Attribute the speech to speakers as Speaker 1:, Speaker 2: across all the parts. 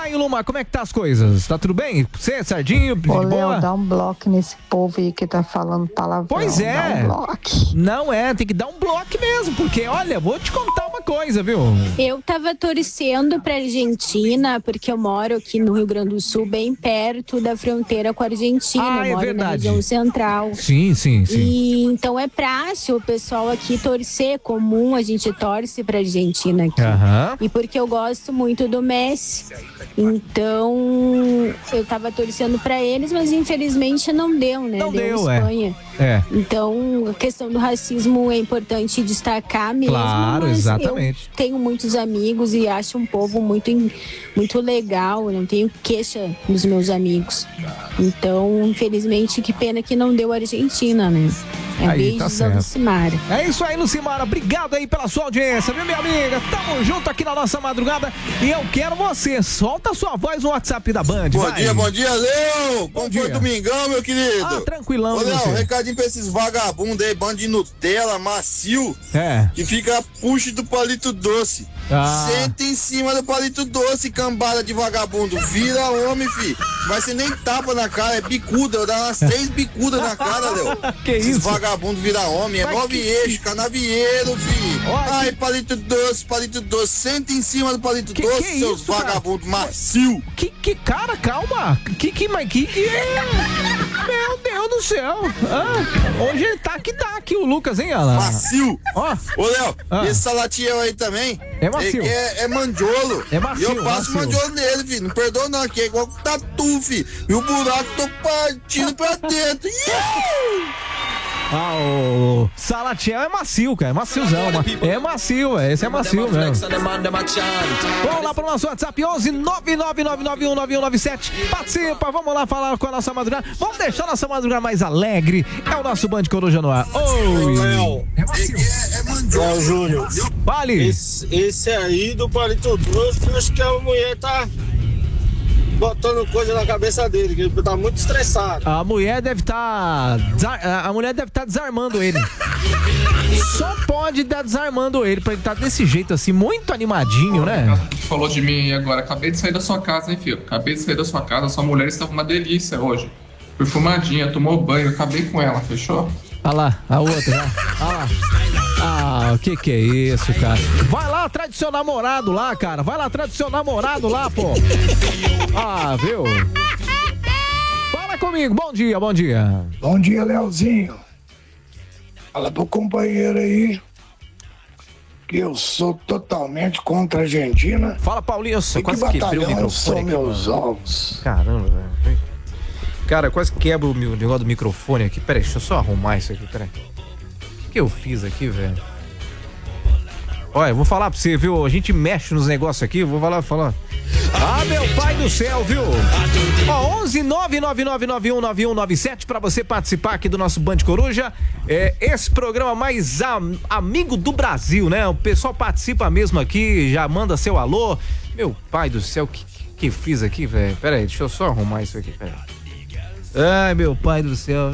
Speaker 1: aí, Luma, como é que tá as coisas? Tá tudo bem? Você, Sardinho, de
Speaker 2: Ô,
Speaker 1: boa?
Speaker 2: Léo, dá um bloco nesse povo aí que tá falando palavrão.
Speaker 1: Pois é.
Speaker 2: Dá um bloco.
Speaker 1: Não tem que dar um bloco mesmo, porque, olha, vou te contar uma coisa, viu?
Speaker 3: Eu tava torcendo pra Argentina, porque eu moro aqui no Rio Grande do Sul, bem perto da fronteira com a Argentina.
Speaker 1: É
Speaker 3: Eu moro na
Speaker 1: verdade.
Speaker 3: região central.
Speaker 1: Sim.
Speaker 3: E então é prático o pessoal aqui torcer, é comum, a gente torce pra Argentina aqui.
Speaker 1: Aham.
Speaker 3: E porque eu gosto muito do Messi. Então eu tava torcendo pra eles, mas infelizmente não deu, né?
Speaker 1: Não deu,
Speaker 3: Espanha.
Speaker 1: É.
Speaker 3: Então, a questão do racismo é importante destacar mesmo.
Speaker 1: Claro,
Speaker 3: mas
Speaker 1: exatamente.
Speaker 3: Eu tenho muitos amigos e acho um povo muito legal. Eu não tenho queixa dos meus amigos. Então, infelizmente, que pena que não deu a Argentina, né?
Speaker 1: Aí,
Speaker 3: Beijos
Speaker 1: tá certo.
Speaker 3: da Lucimara.
Speaker 1: É isso aí, Lucimara. Obrigado aí pela sua audiência, viu, minha amiga? Tamo junto aqui na nossa madrugada e eu quero você. Solta a sua voz no WhatsApp da Band.
Speaker 4: Bom dia, Léo. Como foi domingão, meu querido?
Speaker 1: Tranquilão,
Speaker 4: Ô, Léo,
Speaker 1: você.
Speaker 4: recadinho pra esses vagabundos aí, bando de Nutella, macio, que fica puxa do palito doce. Senta em cima do palito doce, cambada de vagabundo. Vira homem, fi. Vai ser nem tapa na cara, é bicuda. Eu dar umas 3 bicudas na cara, Léo.
Speaker 1: Que
Speaker 4: esses
Speaker 1: isso?
Speaker 4: vagabundo vira homem, é 9 eixos, canavieiro, fi. Ai, palito doce. Senta em cima do palito doce,
Speaker 1: que
Speaker 4: seus
Speaker 1: isso, cara?
Speaker 4: vagabundos macio.
Speaker 1: Cara, calma. Meu Deus do céu. Hoje ele tá aqui, o Lucas, hein, Alan?
Speaker 4: Macio. Ô, Léo, esse salatiel aí também.
Speaker 1: É macio.
Speaker 4: É mandiolo.
Speaker 1: É macio,
Speaker 4: E eu passo
Speaker 1: macio.
Speaker 4: mandiolo nele, filho. Não perdoa não, que é igual tatu, filho. E o buraco tô partindo pra dentro.
Speaker 1: O Salatiel é macio, cara. É maciozão. É macio, velho. Esse é macio mesmo. Vamos lá pro nosso WhatsApp 11 999919197. Participa, vamos lá falar com a nossa madrugada. Vamos deixar a nossa madrugada mais alegre. É o nosso Band Coruja no ar.
Speaker 5: Léo.
Speaker 1: É macio.
Speaker 5: Léo Júnior.
Speaker 1: Vale.
Speaker 5: Esse aí do palito doce, acho que a mulher tá botando coisa na cabeça dele, que ele tá muito estressado.
Speaker 1: A mulher deve estar desarmando ele. Só pode estar desarmando ele pra ele estar desse jeito assim, muito animadinho, né?
Speaker 6: Falou de mim agora, acabei de sair da sua casa, hein, filho? Acabei de sair da sua casa, sua mulher estava uma delícia hoje. Perfumadinha, tomou banho, acabei com ela, fechou?
Speaker 1: Olha lá, a outra já. Olha lá. O que é isso, cara? Vai lá atrás do seu namorado lá, cara. Vai lá atrás do seu namorado lá, pô. Viu? Fala comigo, bom dia.
Speaker 7: Bom dia, Leozinho. Fala pro companheiro aí que eu sou totalmente contra a Argentina.
Speaker 1: Fala, Paulinho. Nossa,
Speaker 7: e
Speaker 1: quase
Speaker 7: que
Speaker 1: quebrei o
Speaker 7: batalhão
Speaker 1: microfone
Speaker 7: são
Speaker 1: aqui,
Speaker 7: meus
Speaker 1: mano.
Speaker 7: ovos.
Speaker 1: Caramba, velho. Cara, quase quebro o negócio do microfone aqui. Peraí, deixa eu só arrumar isso aqui, peraí. O que eu fiz aqui, velho? Olha, eu vou falar pra você, viu? A gente mexe nos negócios aqui, eu vou falar. Meu pai do céu, viu? 11 999919197 pra você participar aqui do nosso Band Coruja. Esse programa mais amigo do Brasil, né? O pessoal participa mesmo aqui, já manda seu alô. Meu pai do céu, que fiz aqui, velho? Pera aí, deixa eu só arrumar isso aqui, pera aí. Ai, meu pai do céu.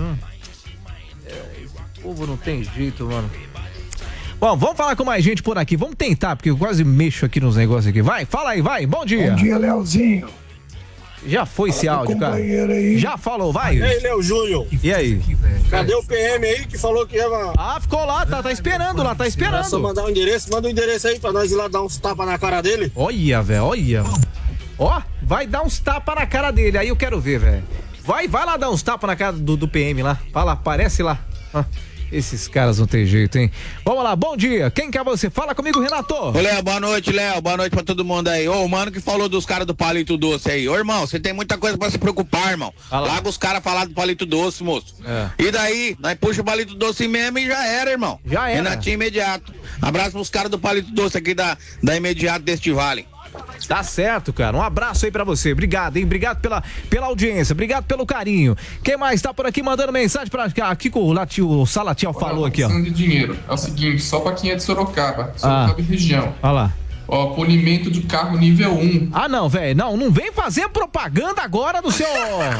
Speaker 1: O povo não tem jeito, mano. Bom, vamos falar com mais gente por aqui. Vamos tentar, porque eu quase mexo aqui nos negócios aqui. Vai, fala aí, vai. Bom dia.
Speaker 7: Bom dia, Leozinho.
Speaker 1: Já foi esse áudio, cara?
Speaker 7: Aí.
Speaker 1: Já falou, vai.
Speaker 5: Ei, Léo Júnior.
Speaker 1: E aí?
Speaker 5: Cadê o PM aí que falou que ia...
Speaker 1: Ficou lá, tá esperando lá, tá esperando.
Speaker 5: Só mandar o endereço, manda o endereço aí pra nós ir lá dar uns tapas na cara dele.
Speaker 1: Olha, velho, olha. Vai dar uns tapas na cara dele, aí eu quero ver, velho. Vai lá dar uns tapas na cara do PM lá. Vai lá, aparece lá. Esses caras não tem jeito, hein? Vamos lá, bom dia. Quem que é você? Fala comigo, Renato.
Speaker 8: Ô, Léo, boa noite, Léo. Boa noite pra todo mundo aí. Ô, o mano que falou dos caras do palito doce aí. Ô, irmão, você tem muita coisa pra se preocupar, irmão. Larga os caras falar do palito doce, moço. E daí, nós puxa o palito doce mesmo e já era, irmão.
Speaker 1: Já era.
Speaker 8: Renatinho Imediato. Abraço pros caras do palito doce aqui da Imediato deste vale.
Speaker 1: Tá certo, cara. Um abraço aí pra você. Obrigado, hein? Obrigado pela audiência. Obrigado pelo carinho. Quem mais tá por aqui mandando mensagem pra cá? Aqui que o Salatiel falou aqui, ó.
Speaker 6: De dinheiro. É o seguinte, só pra quem é de Sorocaba e região.
Speaker 1: Olha lá.
Speaker 6: Polimento de carro nível 1.
Speaker 1: Não, velho. Não vem fazer propaganda agora do seu...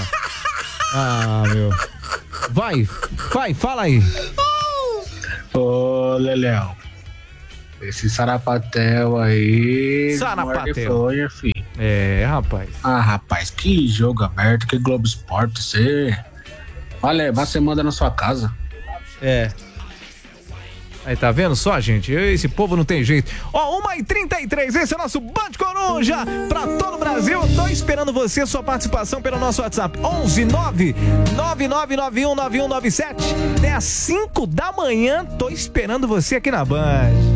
Speaker 1: meu. Vai, fala aí.
Speaker 9: Ô, Leléo. Esse sarapatel aí.
Speaker 1: Sarapatel.
Speaker 9: Fronha, filho.
Speaker 1: É, rapaz.
Speaker 9: Ah, rapaz, que jogo aberto, que Globo Esporte, você vai levar, você manda na sua casa.
Speaker 1: É. Aí, tá vendo só, gente? Esse povo não tem jeito. Ó, 1h33, esse é o nosso Band Coruja pra todo o Brasil. Tô esperando você, sua participação pelo nosso WhatsApp. 11-999919197. Até às 5 da manhã, tô esperando você aqui na Band.